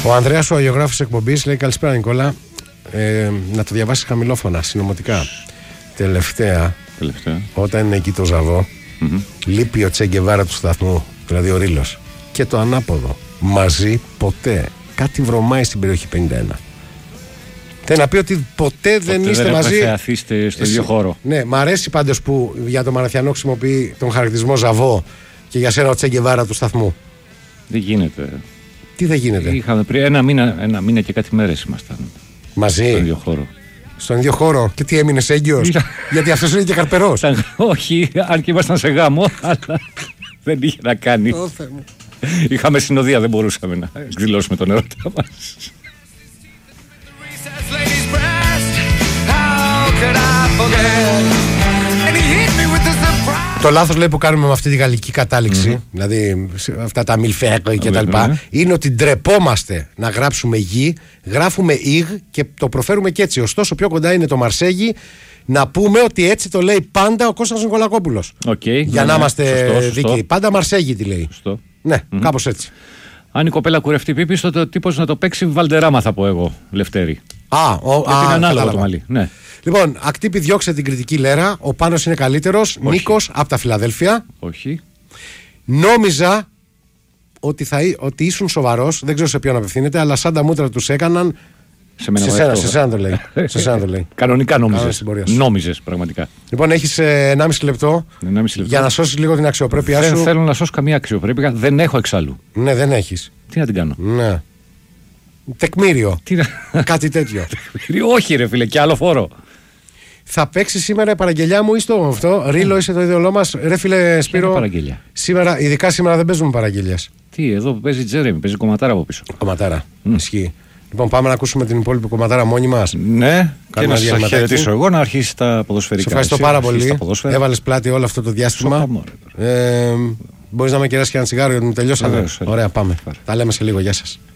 Ο Ανδρέας, ο αγιογράφος εκπομπής, λέει: καλησπέρα Νικόλα. Να το διαβάσεις χαμηλόφωνα, συνωμοτικά. Τελευταία, όταν είναι εκεί το Ζαβό, λείπει ο Τσε Γκεβάρα του σταθμού, δηλαδή ο Ρήλος. Και το ανάποδο. Μαζί ποτέ. Κάτι βρωμάει στην περιοχή 51. Θέλει να πει ότι ποτέ δεν είστε μαζί. Δεν θεαθείστε στο ίδιο χώρο. Ναι, μ' αρέσει πάντως που για το Μαραθιανό χρησιμοποιεί τον χαρακτηρισμό Ζαβό και για σένα ο Τσε Γκεβάρα του σταθμού. Δεν γίνεται. Τι δεν γίνεται? Είχαμε πριν ένα μήνα και κάτι μέρες ήμασταν. Μαζί. Στον ίδιο χώρο. Στον ίδιο χώρο. Και τι έμεινες έγκυος? Γιατί αυτός είναι και καρπερός. Όχι, αν και ήμασταν σε γάμο, αλλά δεν είχε να κάνει. Είχαμε συνοδεία, δεν μπορούσαμε να εκδηλώσουμε τον ερώτα μας. Το λάθος, λέει, που κάνουμε με αυτή τη γαλλική κατάληξη, δηλαδή αυτά τα μιλφέκο και τα λοιπά, είναι ότι ντρεπόμαστε να γράψουμε γη, γράφουμε ηγ και το προφέρουμε και έτσι. Ωστόσο, πιο κοντά είναι το Μαρσέγι. Να πούμε ότι έτσι το λέει πάντα ο Κώστας Νικολακόπουλος. Για να είμαστε δίκαιοι. Πάντα Μαρσέγι τη λέει. Σωστό. Ναι, κάπως έτσι. Αν η κοπέλα κουρευτεί πίπη, στο τύπος να το παίξει Βαλντεράμα, θα πω εγώ, Λευτέρη. Γιατί είναι ανάλογο το μαλλί. Ναι. Λοιπόν, Ακτύπη, διώξε την κριτική λέρα. Ο Πάνος είναι καλύτερος. Νίκος από τα Φιλαδέλφια. Όχι. Νόμιζα ότι ήσουν σοβαρός. Δεν ξέρω σε ποιον απευθύνεται, αλλά σαν τα μούτρα τους έκαναν. Σε σένα το λέει. Κανονικά νόμιζες πραγματικά. Λοιπόν, έχεις 1,5 λεπτό για να σώσεις λίγο την αξιοπρέπειά σου. Δεν θέλω να σώσω καμία αξιοπρέπεια. Δεν έχω εξάλλου. Ναι, δεν έχεις. Τι να την κάνω? Ναι. Τεκμήριο. Κάτι τέτοιο. Όχι, ρε φίλε, και άλλο φόρο. Θα παίξει σήμερα η παραγγελιά μου ή στο αυτό? Ρίλο, είσαι το είδωλό μας. Ρε φίλε Σπύρο, ειδικά σήμερα δεν παίζουμε παραγγελίες. Τι, εδώ παίζει Τζέρεμι, παίζει κομματάρα από πίσω. Κομματάρα, ισχύει. Λοιπόν, πάμε να ακούσουμε την υπόλοιπη κομματάρα μόνοι μας. Ναι, και να σας χαιρετήσω εγώ, να αρχίσει τα ποδοσφαιρικά. Σε ευχαριστώ πάρα πολύ. Έβαλες πλάτη όλο αυτό το διάστημα. Μπορείς να με κεράσεις και ένα τσιγάρο γιατί μου τελειώσαμε. Ωραία, πάμε. Τα λέμε σε λίγο. Γεια σας.